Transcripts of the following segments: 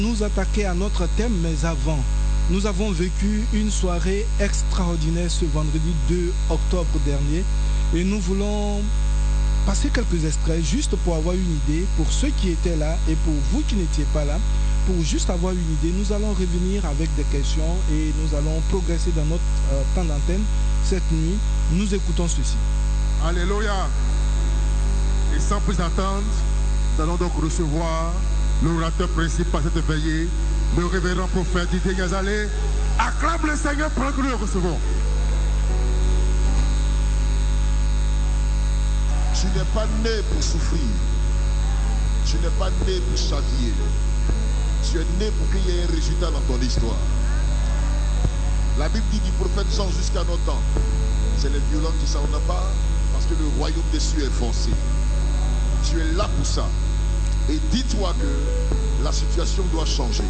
Nous attaquer à notre thème, mais avant, nous avons vécu une soirée extraordinaire ce vendredi 2 octobre dernier et nous voulons passer quelques extraits juste pour avoir une idée, pour ceux qui étaient là et pour vous qui n'étiez pas là, pour juste avoir une idée. Nous allons revenir avec des questions et nous allons progresser dans notre temps d'antenne cette nuit. Nous écoutons ceci. Alléluia. Et sans plus attendre, nous allons donc recevoir l'orateur principal cette veillée, le révérend prophète Didier Gazalé. Acclame le Seigneur pendant que nous le recevons. Tu n'es pas né pour souffrir. Tu n'es pas né pour chaviller. Tu es né pour qu'il y ait un résultat dans ton histoire. La Bible dit du prophète Jean jusqu'à nos temps, c'est les violents qui s'en emparent parce que le royaume des cieux est forcé. Tu es là pour ça. Et dis-toi que la situation doit changer.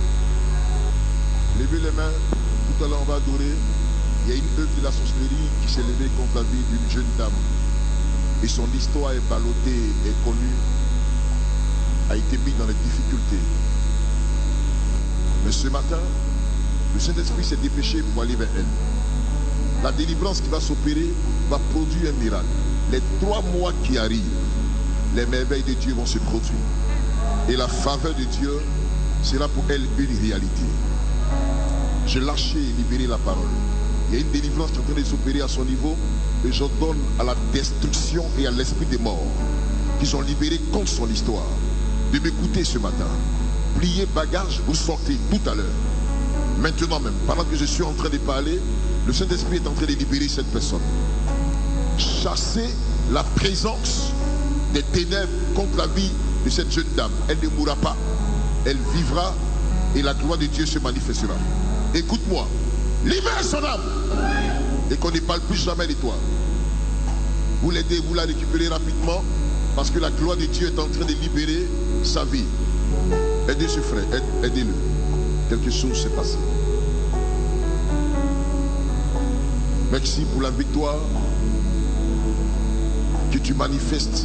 Levez les mains, tout à l'heure on va adorer. Il y a une œuvre de la sorcellerie qui s'est levée contre la vie d'une jeune dame. Et son histoire est ballottée, est connue, a été mise dans les difficultés. Mais ce matin, le Saint-Esprit s'est dépêché pour aller vers elle. La délivrance qui va s'opérer va produire un miracle. Les 3 mois qui arrivent, les merveilles de Dieu vont se produire. Et la faveur de Dieu sera pour elle une réalité. Je lâche et libérer la parole. Il y a une délivrance qui est en train de s'opérer à son niveau. Et j'ordonne à la destruction et à l'esprit des morts qui sont libérés contre son histoire de m'écouter ce matin. Pliez bagage, vous sortez tout à l'heure. Maintenant même, pendant que je suis en train de parler, le Saint-Esprit est en train de libérer cette personne. Chassez la présence des ténèbres contre la vie de cette jeune dame. Elle ne mourra pas, elle vivra et la gloire de Dieu se manifestera. Écoute-moi, libère son âme et qu'on ne parle plus jamais de toi. Vous l'aidez, vous la récupérez rapidement parce que la gloire de Dieu est en train de libérer sa vie. Aidez ce frère, aidez-le. Quelque chose s'est passé. Merci pour la victoire que tu manifestes.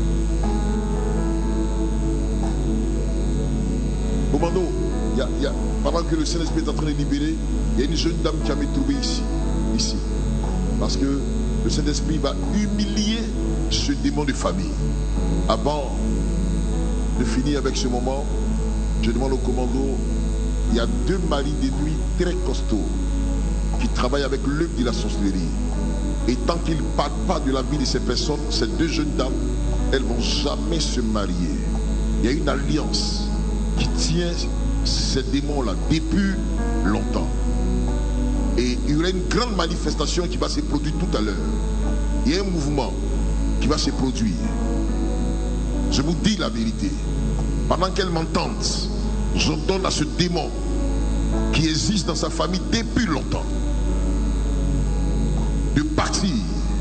Commando, pendant que le Saint-Esprit est en train de libérer, il y a une jeune dame qui a me trouvé ici. Parce que le Saint-Esprit va humilier ce démon de famille. Avant de finir avec ce moment, je demande au commando, il y a 2 maris de nuit très costauds qui travaillent avec l'œuvre de la sorcellerie. Et tant qu'ils ne parlent pas de la vie de ces personnes, ces 2 jeunes dames, elles ne vont jamais se marier. Il y a une alliance qui tient ces démons-là depuis longtemps. Et il y aura une grande manifestation qui va se produire tout à l'heure. Il y a un mouvement qui va se produire. Je vous dis la vérité. Pendant qu'elle m'entende, je donne à ce démon qui existe dans sa famille depuis longtemps de partir.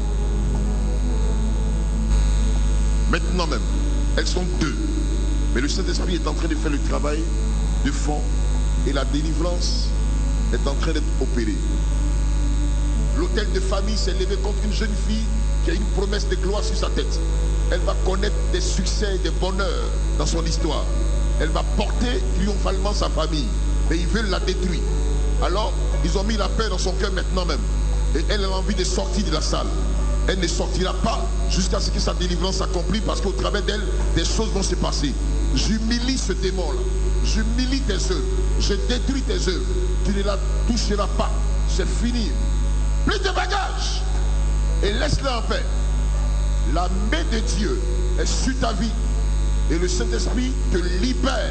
Maintenant même, elles sont 2. Mais le Saint-Esprit est en train de faire le travail de fond et la délivrance est en train d'être opérée. L'hôtel de famille s'est levé contre une jeune fille qui a une promesse de gloire sur sa tête. Elle va connaître des succès et des bonheurs dans son histoire. Elle va porter triomphalement sa famille. Mais ils veulent la détruire. Alors, ils ont mis la peur dans son cœur maintenant même. Et elle a envie de sortir de la salle. Elle ne sortira pas jusqu'à ce que sa délivrance s'accomplisse parce qu'au travers d'elle, des choses vont se passer. J'humilie ce démon-là. J'humilie tes œuvres. Je détruis tes œuvres. Tu ne la toucheras pas. C'est fini. Plus de bagages. Et laisse-le en paix. La main de Dieu est sur ta vie. Et le Saint-Esprit te libère.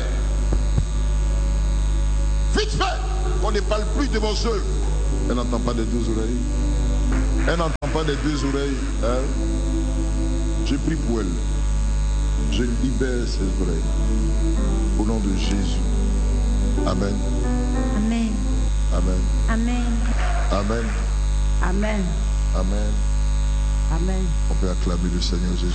Vite fait. On ne parle plus de vos œuvres. Elle n'entend pas des 2 oreilles. Elle n'entend pas des 2 oreilles. Hein? Je prie pour elle. Je libère ses oreilles. Au nom de Jésus. Amen. Amen. Amen. Amen. Amen. Amen. Amen. Amen. On peut acclamer le Seigneur Jésus.